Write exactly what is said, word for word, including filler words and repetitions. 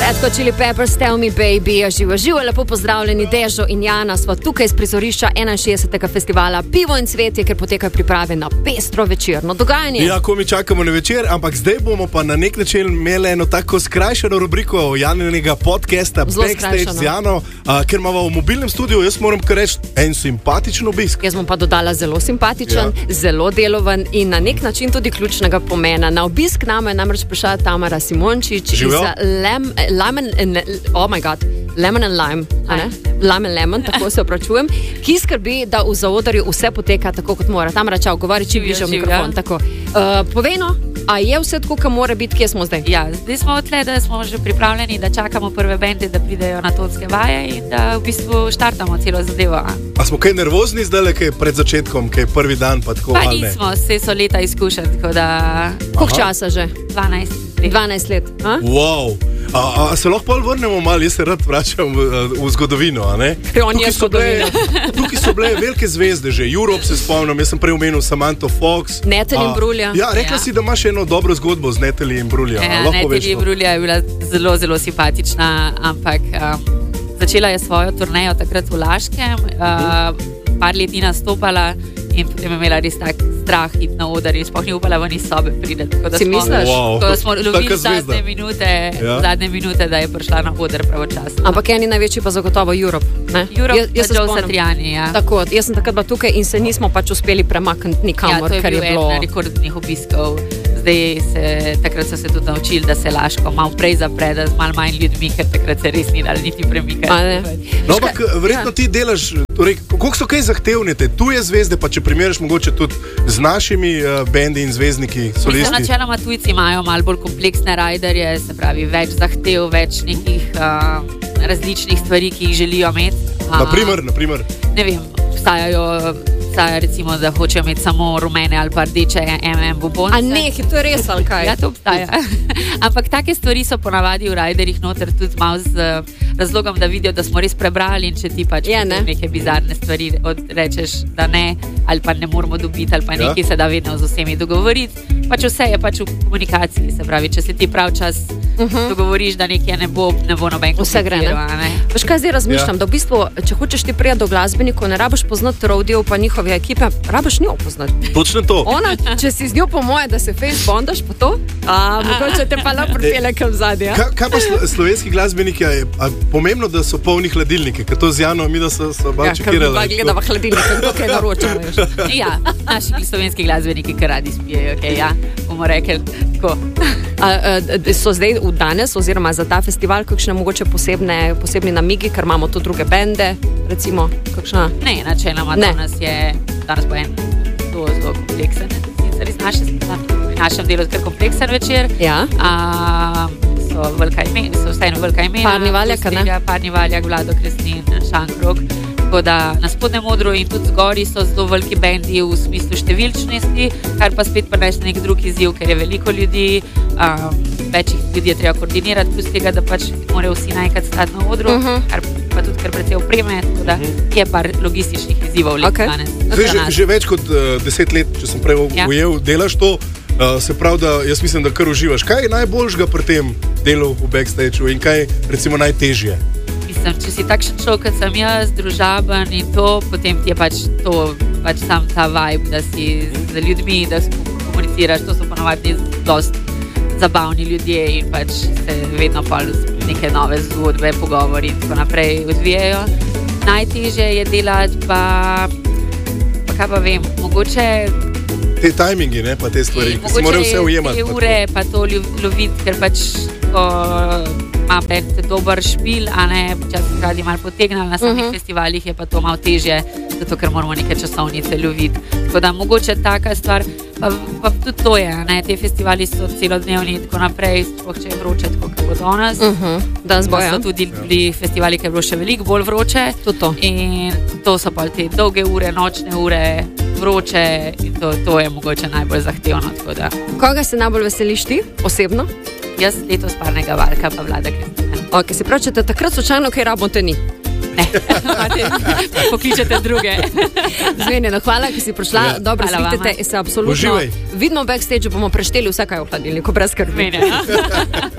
Red Hot Chili Peppers, Tell Me Baby, živo, živo, lepo pozdravljeni, Dežo in Jana, sva tukaj z prizorišča enainšestdesetega festivala Pivo in cvetje, ker potekajo priprave na pestro večerno dogajanje. Ja, ko mi čakamo na večer, ampak zdaj bomo pa na nek način imeli eno tako skrajšano rubriko Janinega podcasta Backstage z Jano, a, ker imamo v mobilnem studiu, jaz moram kar reči, en simpatičen obisk. Jaz bom pa dodala zelo simpatičen, ja. Zelo deloven in na nek način tudi ključnega pomena. Na obisk nama je namreč prišla Tamara Simončič iz Lem, Lemon and, oh my god, Lemon and Lime, a ne? Lime and Lemon, tako se opračujem, ki skrbi, da v zaodrju vse poteka tako, kot mora. Tamara, čau, govori čim bliže v mikrofon, tako. Uh, povej no, a je vse tako, kam mora biti, kje smo zdaj? Ja, zdaj smo odtle, da smo že pripravljeni, da čakamo prve bende, da pridejo na tonske vaje in da v bistvu štartamo celo zadevo. A smo kaj nervozni zdaj, kaj pred začetkom, kaj prvi dan, pa tako? Pa nismo, vse so leta izkušati, tako da... Koliko časa že? dvanajst let. dvanajst let, a? Wow! A, a se lahko pol vrnemo malo, jaz se rad vračam v, v zgodovino, a ne? Tukaj so, bile, tukaj so bile velike zvezde že, Europe se spomnim, jaz sem prej omenil Samantha Fox. Natalie Imbruglia. Ja, rekla ja. si, da imaš eno dobro zgodbo z Natalie Imbruglia. Ja, Natalie Imbruglia je bila zelo, zelo simpatična, ampak um, začela je svojo turnejo takrat v Laškem, uh, par let ni nastopala in potem je imela res tak strah iti na oder in sploh ni upala ven iz sobe priti. Si misliš? Wow. Ko smo lovili zadnje minute, ja. zadnje minute, da je prišla na oder pravočasno. Ampak eni največji pa zagotovo Europe, ne? Europe, jaz, jaz pa Joe Satriani, ja. Tako, jaz sem takrat bila tukaj in se nismo pač uspeli premakniti nikamor, ja, ker je bilo... Ja, to je bil en rekordnih obiskov. Zdaj se, takrat so se tudi naučili, da se Laško malo prej zapre, da z malo manj ljudmi, ker takrat se res ni dali niti premikati. No, ampak verjetno ti delaš, torej, koliko so kaj zahtevne te tuje zvezde, pa če primerjaš mogoče tudi z našimi uh, bendi in zvezdniki, solisti? Mislim, načeloma tujci imajo malo bolj kompleksne rajderje, se pravi, več zahtev, več nekih uh, različnih stvari, ki jih želijo imeti. Uh, naprimer, naprimer? Ne vem, obstajajo... recimo, da hočejo imeti samo rumene ali pa rdeče em em bubonce. A ne, to je res ali kaj? Ja, to obstaja. Ampak take stvari so ponavadi v rajderjih noter tudi malo z razlogom, da vidijo, da smo res prebrali in če ti pač ja, ne. neke bizarne stvari rečeš, da ne, ali pa ne moramo dobiti, ali pa ja. nekaj se da vedno z vsemi dogovoriti. Pač vse je pač v komunikaciji, se pravi, če se ti prav čas uh-huh. dogovoriš, da nekje ne bo, ne bo noben kompliciral. Veš kaj zdaj razmišljam, ja. da v bistvu, če hočeš ti prijeti do glasbenikov, ne rabiš poznati Rodeo pa njihove ekipe, rabiš njo poznati. Točno to. Ona, če si z njo po moje, da se face bondaš, pa to, a mogoče te pa lahko pripele kam zadnje. Kaj, kaj pa slo, slovenski glasbeniki, je a, pomembno, da so polni hladilniki, ker to z Jano mi da so, so malo ja, čekirali. Ja, ker gledava hladilnike, to kaj naročamo. Ja, naši slovenski glasbeniki, ki radi spijejo, okay, ja, bomo rekli tako. A, a, so zdaj v danes, oziroma za ta festival, kakšne mogoče posebne, posebni namigi, ker imamo tu druge bende, recimo, kakšna? Ne, načeloma danes je, danes bo en zelo, zelo kompleksen, sicer iz naše, pri našem delu kar kompleksen večer. Ja. A, so velika imena, so vseeno velika imena. Parni Valjak, ne? Parni Valjak, Vlado Krestin, Šankrog. Tako da na spodnjem odru in tudi zgori so zelo veliki bendi v smislu številčnosti, kar pa spet prinese nek drug izziv, ker je veliko ljudi, um, večjih ljudi je treba koordinirati, plus tega, da pač morajo vsi najkrat stati na odru, uh-huh. kar pa tudi kar precej opreme, tako da je par logističnih izzivov let okay. danes. Zdaj, že, že več kot uh, deset let, če sem prej ja. ujel, delaš to, uh, se pravi, da jaz mislim, da kar uživaš. Kaj je najboljšega pri tem delu v backstageu in kaj recimo najtežje? Če si takšen človek, kot sem jaz, družaben in to, potem ti je pač to, pač sam ta vibe, da si z ljudmi, da komuniciraš, to so ponovadi dost zabavni ljudje in pač se vedno pa neke nove zgodbe, pogovori in tako naprej odvijajo. Najtežje je delati pa, pa kaj pa vem, mogoče... Te timingi, ne, pa te stvari, ki se morajo vse ujemati. Mogoče te ure pa to loviti, ker pač ko... ima bend dober špil, a ne včasih radi malo potegnali na samih uh-huh. festivalih, je pa to malo težje, zato ker moramo neke časovnice loviti. Tako da mogoče taka stvar, pa, pa tudi to je, ne, te festivali so celodnevni in tako naprej, sploh če je vroče, tako kot bo danes. Uh-huh. Danes bo, ja. So tudi bili festivali, ki je bilo še veliko bolj vroče. To. In to so pa te dolge ure, nočne ure, vroče in to, to je mogoče najbolj zahtevno. Tako da. Koga se najbolj veseliš ti, osebno? Jaz letos Parnega Valjka pa Vlada Krestina. Ok, se pravi, če te takrat slučajno kaj rabite ni? Ne, pokličete druge. Zmenjeno, hvala, ki si prišla. Ja. Dobro, svitite se absolutno. Uživaj. Vidimo v backstage, bomo prešteli vse, kaj je v hladilniku, brez skrbi. Zmenjeno.